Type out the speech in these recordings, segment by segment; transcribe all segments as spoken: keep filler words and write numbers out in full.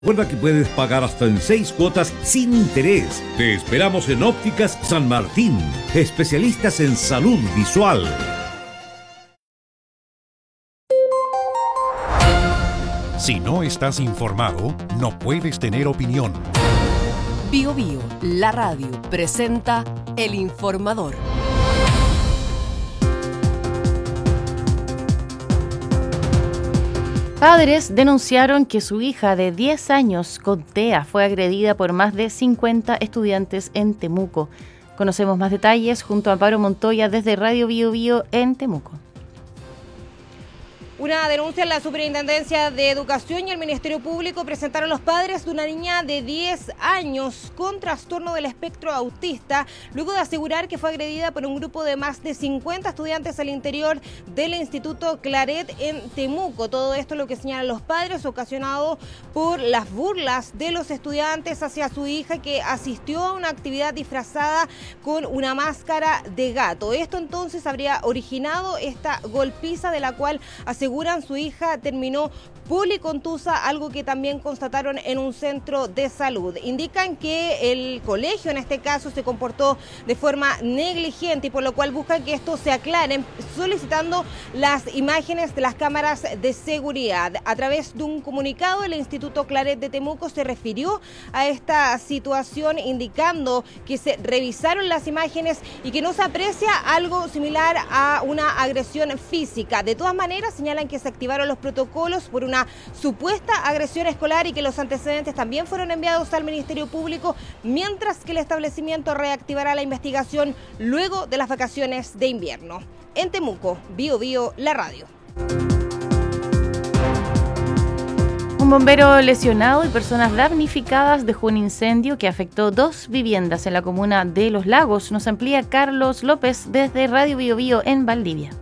Recuerda que puedes pagar hasta en seis cuotas sin interés. Te esperamos en Ópticas San Martín, especialistas en salud visual. Si no estás informado, no puedes tener opinión. Bio Bio, la radio, presenta El Informador. Padres denunciaron que su hija de diez años con T E A fue agredida por más de cincuenta estudiantes en Temuco. Conocemos más detalles junto a Amparo Montoya desde Radio Bio Bio en Temuco. Una denuncia en la Superintendencia de Educación y el Ministerio Público presentaron los padres de una niña de diez años con trastorno del espectro autista, luego de asegurar que fue agredida por un grupo de más de cincuenta estudiantes al interior del Instituto Claret en Temuco. Todo esto es lo que señalan los padres, ocasionado por las burlas de los estudiantes hacia su hija, que asistió a una actividad disfrazada con una máscara de gato. Esto entonces habría originado esta golpiza, de la cual aseguran su hija terminó policontusa, algo que también constataron en un centro de salud. Indican que el colegio en este caso se comportó de forma negligente y por lo cual buscan que esto se aclare, solicitando las imágenes de las cámaras de seguridad. A través de un comunicado, el Instituto Claret de Temuco se refirió a esta situación, indicando que se revisaron las imágenes y que no se aprecia algo similar a una agresión física. De todas maneras, señalan que se activaron los protocolos por una supuesta agresión escolar y que los antecedentes también fueron enviados al Ministerio Público, mientras que el establecimiento reactivará la investigación luego de las vacaciones de invierno. En Temuco, Bio Bio, la radio. Un bombero lesionado y personas damnificadas dejó un incendio que afectó dos viviendas en la comuna de Los Lagos. Nos amplía Carlos López desde Radio Bio Bio en Valdivia.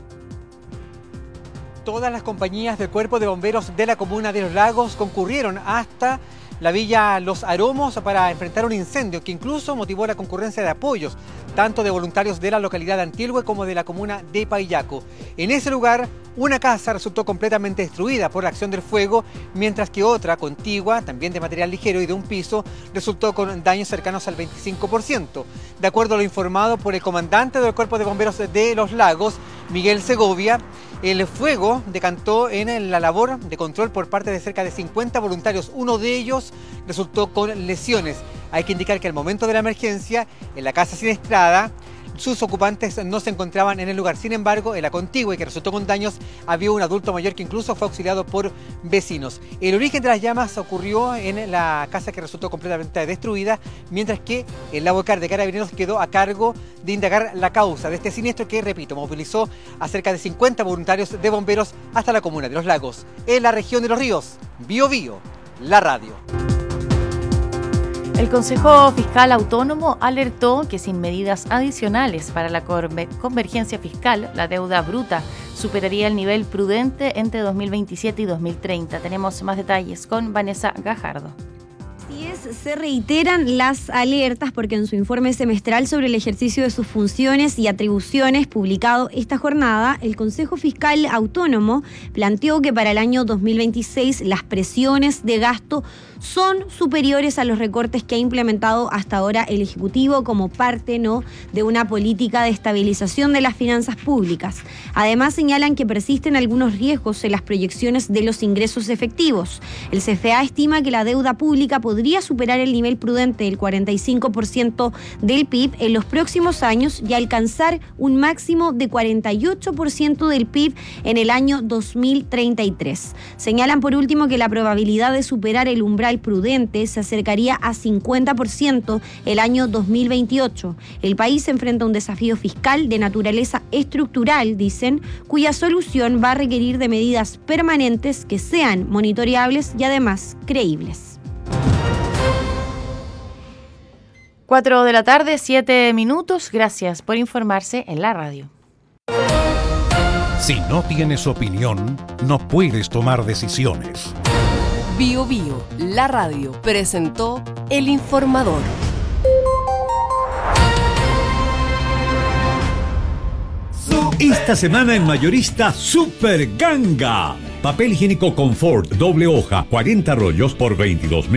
Todas las compañías del Cuerpo de Bomberos de la comuna de Los Lagos concurrieron hasta la Villa Los Aromos para enfrentar un incendio que incluso motivó la concurrencia de apoyos, tanto de voluntarios de la localidad de Antilhue como de la comuna de Paillaco. En ese lugar, una casa resultó completamente destruida por la acción del fuego, mientras que otra, contigua, también de material ligero y de un piso, resultó con daños cercanos al veinticinco por ciento. De acuerdo a lo informado por el comandante del Cuerpo de Bomberos de Los Lagos, Miguel Segovia, el fuego decantó en la labor de control por parte de cerca de cincuenta voluntarios. Uno de ellos resultó con lesiones. Hay que indicar que al momento de la emergencia, en la casa siniestrada, sus ocupantes no se encontraban en el lugar. Sin embargo, en la contigua y que resultó con daños, había un adulto mayor que incluso fue auxiliado por vecinos. El origen de las llamas ocurrió en la casa que resultó completamente destruida, mientras que el Labocar de Carabineros quedó a cargo de indagar la causa de este siniestro que, repito, movilizó a cerca de cincuenta voluntarios de bomberos hasta la comuna de Los Lagos, en la región de Los Ríos. Bio Bio, la radio. El Consejo Fiscal Autónomo alertó que sin medidas adicionales para la convergencia fiscal, la deuda bruta superaría el nivel prudente entre dos mil veintisiete y dos mil treinta. Tenemos más detalles con Vanessa Gajardo. Se reiteran las alertas porque en su informe semestral sobre el ejercicio de sus funciones y atribuciones publicado esta jornada, el Consejo Fiscal Autónomo planteó que para el año dos mil veintiséis las presiones de gasto son superiores a los recortes que ha implementado hasta ahora el Ejecutivo como parte ¿no? de una política de estabilización de las finanzas públicas. Además, señalan que persisten algunos riesgos en las proyecciones de los ingresos efectivos. El C F A estima que la deuda pública podría superar el nivel prudente del cuarenta y cinco por ciento del P I B en los próximos años y alcanzar un máximo de cuarenta y ocho por ciento del P I B en el año dos mil treinta y tres. Señalan por último que la probabilidad de superar el umbral prudente se acercaría a cincuenta por ciento el año dos mil veintiocho. El país enfrenta un desafío fiscal de naturaleza estructural, dicen, cuya solución va a requerir de medidas permanentes que sean monitoreables y además creíbles. Cuatro de la tarde, siete minutos. Gracias por informarse en la radio. Si no tienes opinión, no puedes tomar decisiones. Bio Bio, la radio, presentó El Informador. Esta semana en Mayorista Super Ganga. Papel higiénico Confort, doble hoja, cuarenta rollos por veintidós mil.